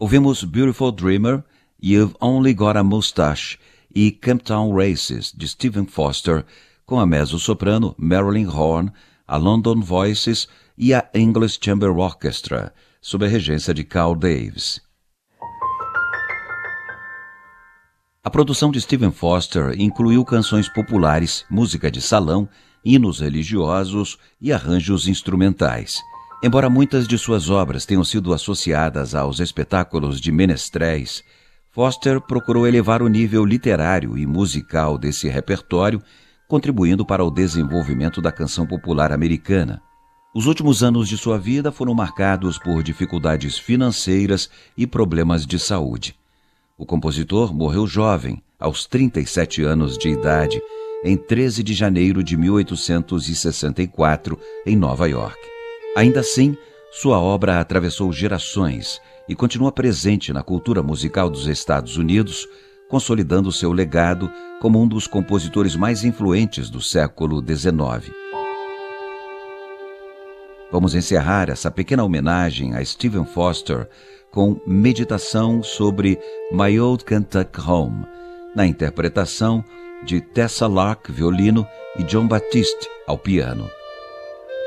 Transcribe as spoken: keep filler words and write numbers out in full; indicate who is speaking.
Speaker 1: Ouvimos Beautiful Dreamer, You've Only Got a Mustache e Camptown Races, de Stephen Foster, com a mezzo-soprano Marilyn Horne, a London Voices e a English Chamber Orchestra, sob a regência de Carl Davis. A produção de Stephen Foster incluiu canções populares, música de salão, hinos religiosos e arranjos instrumentais. Embora muitas de suas obras tenham sido associadas aos espetáculos de menestréis, Foster procurou elevar o nível literário e musical desse repertório, contribuindo para o desenvolvimento da canção popular americana. Os últimos anos de sua vida foram marcados por dificuldades financeiras e problemas de saúde. O compositor morreu jovem, aos trinta e sete anos de idade, em treze de janeiro de mil oitocentos e sessenta e quatro, em Nova York. Ainda assim, sua obra atravessou gerações e continua presente na cultura musical dos Estados Unidos, consolidando seu legado como um dos compositores mais influentes do século dezenove. Vamos encerrar essa pequena homenagem a Stephen Foster com meditação sobre My Old Kentucky Home, na interpretação de Tessa Lark, violino, e John Batiste, ao piano.